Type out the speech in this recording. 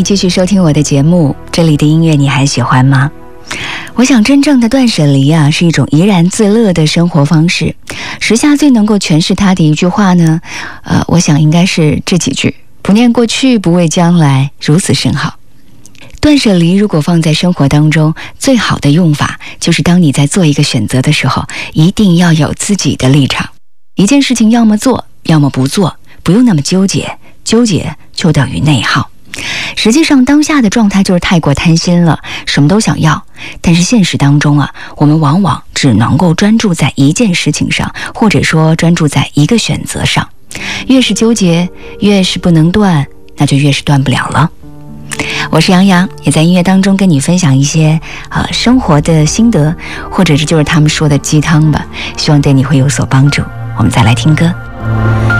你继续收听我的节目，这里的音乐你还喜欢吗？我想真正的断舍离啊，是一种怡然自乐的生活方式。时下最能够诠释它的一句话呢，我想应该是这几句：不念过去，不畏将来，如此甚好。断舍离如果放在生活当中，最好的用法就是当你在做一个选择的时候，一定要有自己的立场。一件事情要么做，要么不做，不用那么纠结，纠结就等于内耗。实际上当下的状态就是太过贪心了，什么都想要，但是现实当中啊，我们往往只能够专注在一件事情上，或者说专注在一个选择上。越是纠结，越是不能断，那就越是断不了了。我是杨洋，也在音乐当中跟你分享一些生活的心得，或者是就是他们说的鸡汤吧，希望对你会有所帮助。我们再来听歌。